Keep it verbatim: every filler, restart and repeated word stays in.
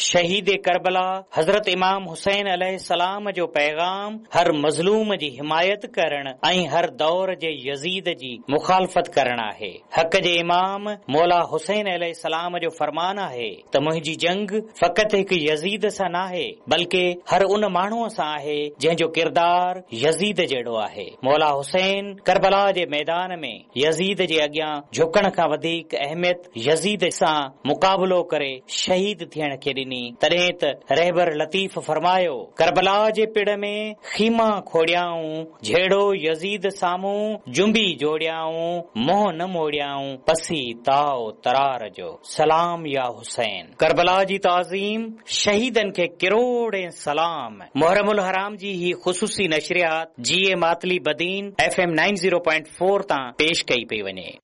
शहीद करबला हज़रत इमाम हुसैन अलैहिस्सलाम जो पैगाम हर मज़लूम जी हिमायत करण ऐं हर दौर जे यज़ीद जी मुखालफ़त करण आहे। हक़ जे इमाम मौला हुसैन अलैहिस्सलाम जो फरमान आहे त मुंहिंजी जंग फ़क़त हिकु यज़ीद सां नाहे बल्कि हर उन माण्हूअ सां आहे जंहिंजो किरदार यज़ीद जहिड़ो आहे। मौला हुसैन करबला जे मैदान में यज़ीद जे अॻियां झुकण खां वधीक अहमियत यज़ीद सां मुक़ाबलो करे शहीद थियण खे ॾिनी। तॾहिं त रहबर लतीफ़ फरमायो, करबला जे पिड़ में खीमा खोड़ियाऊं, झेड़ो यज़ीद साम्हूं जुंबी जोड़ियाऊं, मोह न मोड़ियाऊं, पसी ताओ तरार जो सलाम या हुसैन। करबला जी ताज़ीम शहीदन खे किरोड़े सलाम। मुहर्रमुल हराम जी ही ख़ुसूसी नशरियात जी ए Matali Badin F M nine zero point four तां पेश कई पई वञे।